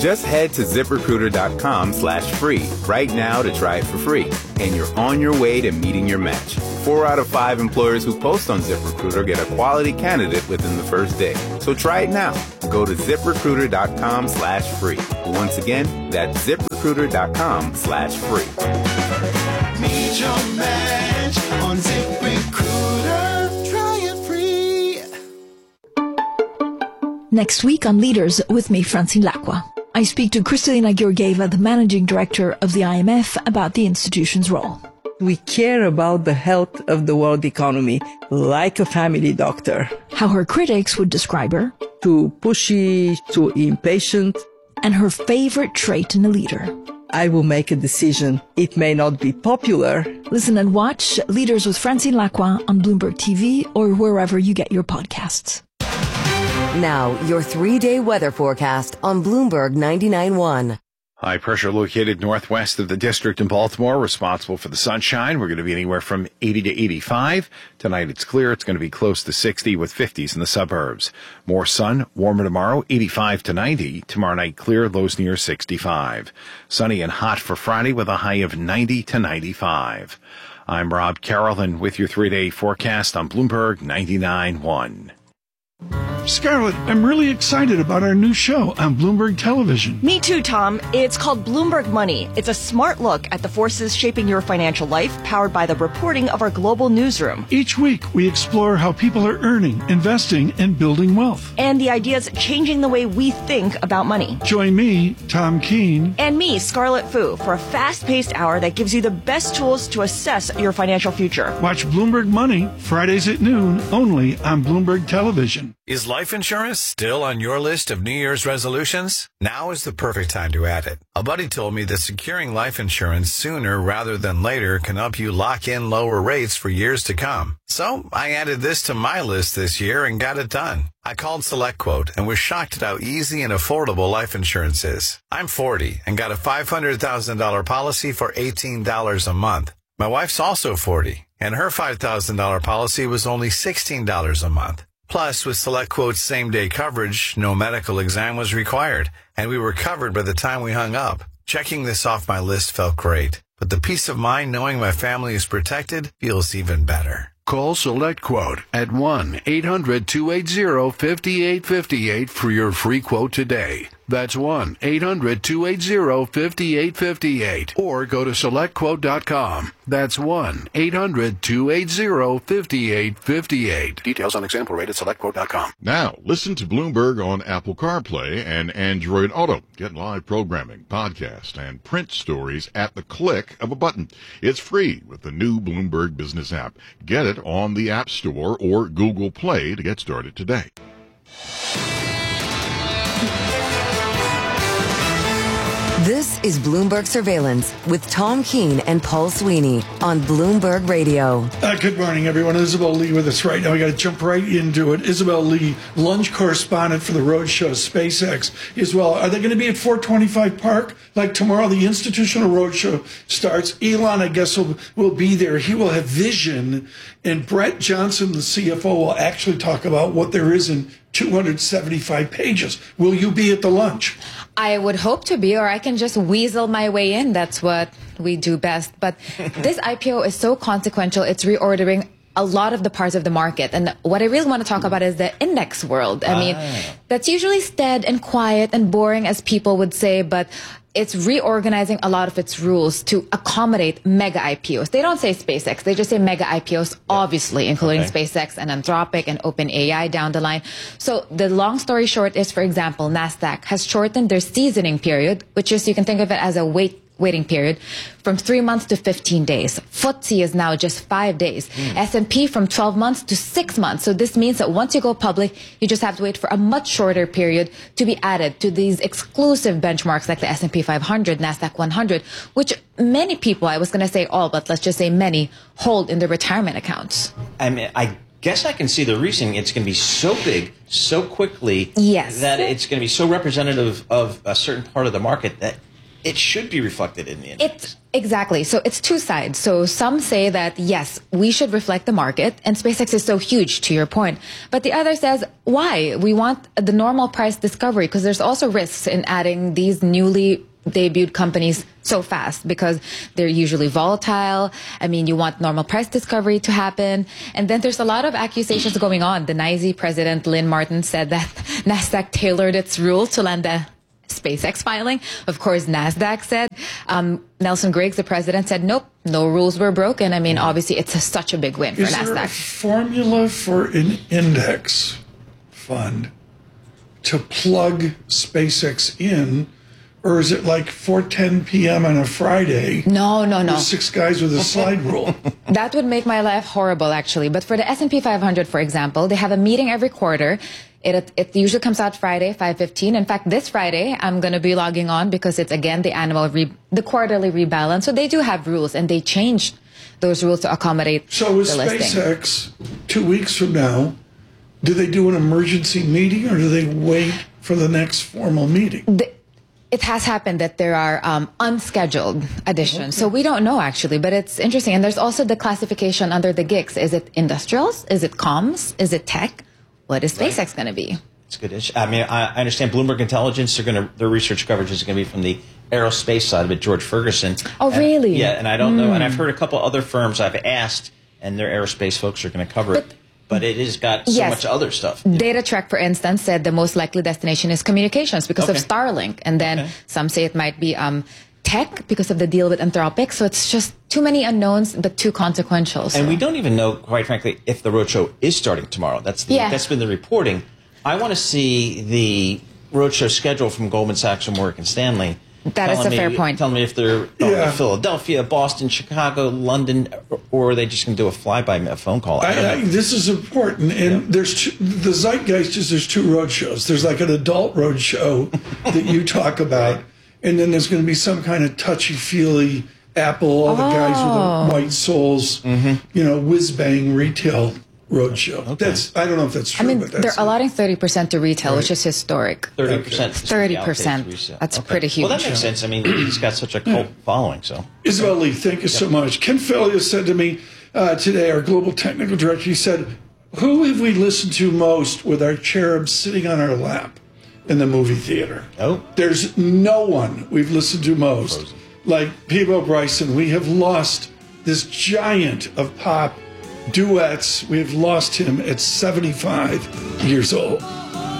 Just head to ZipRecruiter.com/free right now to try it for free. And you're on your way to meeting your match. 4 out of 5 employers who post on ZipRecruiter get a quality candidate within the first day. So try it now. Go to ZipRecruiter.com/free. Once again, that's ZipRecruiter.com/free. Meet your match on ZipRecruiter. Try it free. Next week on Leaders with me, Francine Lacqua. I speak to Kristalina Georgieva, the managing director of the IMF, about the institution's role. We care about the health of the world economy like a family doctor. How her critics would describe her. Too pushy, too impatient. And her favorite trait in a leader. I will make a decision. It may not be popular. Listen and watch Leaders with Francine Lacqua on Bloomberg TV or wherever you get your podcasts. Now, your 3-day weather forecast on Bloomberg 99.1. High pressure located northwest of the district in Baltimore, responsible for the sunshine. We're going to be anywhere from 80 to 85. Tonight it's clear. It's going to be close to 60 with 50s in the suburbs. More sun, warmer tomorrow, 85 to 90. Tomorrow night clear, lows near 65. Sunny and hot for Friday with a high of 90 to 95. I'm Rob Carroll, and with your 3-day forecast on Bloomberg 99.1. Scarlett, I'm really excited about our new show on Bloomberg Television. Me too, Tom. It's called Bloomberg Money. It's a smart look at the forces shaping your financial life, powered by the reporting of our global newsroom. Each week, we explore how people are earning, investing, and building wealth. And the ideas changing the way we think about money. Join me, Tom Keene. And me, Scarlett Fu, for a fast-paced hour that gives you the best tools to assess your financial future. Watch Bloomberg Money, Fridays at noon, only on Bloomberg Television. Is life insurance still on your list of New Year's resolutions? Now is the perfect time to add it. A buddy told me that securing life insurance sooner rather than later can help you lock in lower rates for years to come. So I added this to my list this year and got it done. I called SelectQuote and was shocked at how easy and affordable life insurance is. I'm 40 and got a $500,000 policy for $18 a month. My wife's also 40 and her $5,000 policy was only $16 a month. Plus, with SelectQuote's same-day coverage, no medical exam was required, and we were covered by the time we hung up. Checking this off my list felt great, but the peace of mind knowing my family is protected feels even better. Call SelectQuote at 1-800-280-5858 for your free quote today. That's 1-800-280-5858. Or go to SelectQuote.com. That's 1-800-280-5858. Details on example rate at SelectQuote.com. Now, listen to Bloomberg on Apple CarPlay and Android Auto. Get live programming, podcast, and print stories at the click of a button. It's free with the new Bloomberg Business app. Get it on the App Store or Google Play to get started today. This is Bloomberg Surveillance with Tom Keene and Paul Sweeney on Bloomberg Radio. Good morning, everyone. Isabel Lee with us right now. We got to jump right into it. Isabel Lee, lunch correspondent for the Roadshow SpaceX as well. Are they going to be at 425 Park like tomorrow? The Institutional Roadshow starts. Elon, I guess, will be there. He will have vision. And Brett Johnson, the CFO, will actually talk about what there is in 275 pages. Will you be at the lunch? I would hope to be, or I can just weasel my way in. That's what we do best. But this IPO is so consequential. It's reordering a lot of the parts of the market. And what I really want to talk about is the index world. I mean, that's usually steady and quiet and boring, as people would say, but it's reorganizing a lot of its rules to accommodate mega IPOs. They don't say SpaceX. They just say mega IPOs, obviously, including SpaceX and Anthropic and OpenAI down the line. So the long story short is, for example, NASDAQ has shortened their seasoning period, which is, you can think of it as a waiting period, from 3 months to 15 days. FTSE is now just 5 days. S&P from 12 months to 6 months. So this means that once you go public, you just have to wait for a much shorter period to be added to these exclusive benchmarks like the S&P 500, NASDAQ 100, which many people, I was going to say all, but let's just say many, hold in their retirement accounts. I mean, I guess I can see the reasoning. It's going to be so big, so quickly, yes, that it's going to be so representative of a certain part of the market that it should be reflected in the index. Exactly. So it's two sides. So some say that, yes, we should reflect the market, and SpaceX is so huge, to your point. But the other says, why? We want the normal price discovery, because there's also risks in adding these newly debuted companies so fast, because they're usually volatile. I mean, you want normal price discovery to happen. And then there's a lot of accusations going on. The NYSE president, Lynn Martin, said that NASDAQ tailored its rule to land a SpaceX filing. Of course, NASDAQ said. Nelson Griggs, the president, said, nope, no rules were broken. I mean, obviously, it's such a big win for NASDAQ. Is there a formula for an index fund to plug SpaceX in? Or is it like 4:10 p.m. on a Friday? No. With 6 guys with a slide rule. That would make my life horrible, actually. But for the S&P 500, for example, they have a meeting every quarter. It usually comes out Friday, 5:15. In fact, this Friday, I'm going to be logging on because it's, again, the quarterly rebalance. So they do have rules, and they changed those rules to accommodate So with the listing. SpaceX, 2 weeks from now, do they do an emergency meeting, or do they wait for the next formal meeting? It has happened that there are unscheduled additions. So we don't know, actually, but it's interesting. And there's also the classification under the GICS. Is it industrials? Is it comms? Is it tech? What is SpaceX going to be? It's good. I mean, I understand Bloomberg Intelligence, their research coverage is going to be from the aerospace side of it, George Ferguson. Oh, really? Yeah, and I don't know. And I've heard a couple other firms I've asked, and their aerospace folks are going to cover it. But it has got so much other stuff. DataTrek, for instance, said the most likely destination is communications because of Starlink. And then some say it might be tech because of the deal with Anthropic. So it's just too many unknowns, but too consequential. So. And we don't even know, quite frankly, if the roadshow is starting tomorrow. That's been the reporting. I want to see the roadshow schedule from Goldman Sachs or Morgan Stanley. That is a fair point. Tell me if they're going to Philadelphia, Boston, Chicago, London, or are they just going to do a flyby, a phone call? I don't know. This is important. And there's the zeitgeist is there's 2 road shows. There's like an adult road show that you talk about, and then there's going to be some kind of touchy-feely Apple, all the guys with the white souls, whiz-bang retail roadshow. I don't know if that's true. I mean, but that's they're allotting 30% to retail, which is historic. 30%. 30%. That's pretty huge. Well, that makes sense. I mean, he's got such a cult following. So, Isabel Lee, thank you so much. Ken Felia said to me today, our global technical director, he said, who have we listened to most with our cherubs sitting on our lap in the movie theater? There's no one we've listened to most. Like Peabo Bryson, we have lost this giant of pop duets. We have lost him at 75 years old.